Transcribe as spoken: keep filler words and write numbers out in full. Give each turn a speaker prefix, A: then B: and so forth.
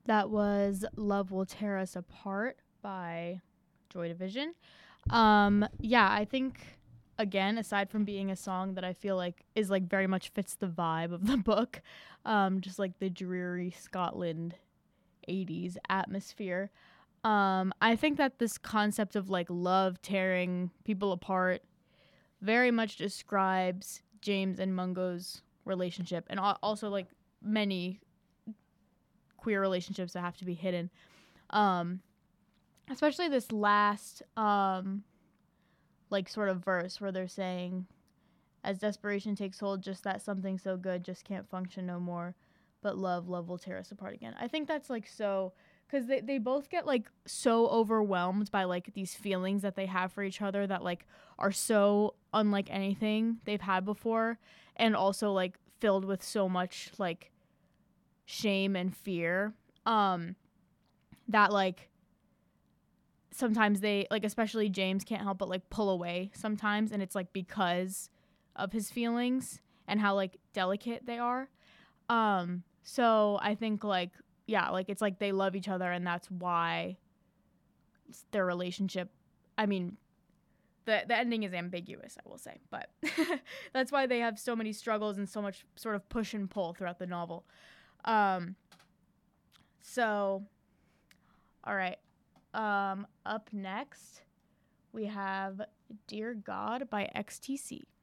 A: That was Love Will Tear Us Apart by Joy Division. Um, yeah, I think again, aside from being a song that I feel like is like very much fits the vibe of the book, um, just like the dreary Scotland eighties atmosphere. Um, I think that this concept of like love tearing people apart very much describes James and Mungo's relationship, and al- also like many queer relationships that have to be hidden. Um, especially this last um like sort of verse where they're saying, as desperation takes hold, just that something so good just can't function no more, but love love will tear us apart again. I think that's like so, because they, they both get like so overwhelmed by like these feelings that they have for each other that like are so unlike anything they've had before, and also like filled with so much like shame and fear, um that like sometimes they like, especially James can't help but like pull away sometimes, and it's like because of his feelings and how like delicate they are. Um so I think like, yeah, like it's like they love each other, and that's why their relationship, I mean, the the ending is ambiguous, I will say, but that's why they have so many struggles and so much sort of push and pull throughout the novel. Um so all right. Um up next we have Dear God by X T C.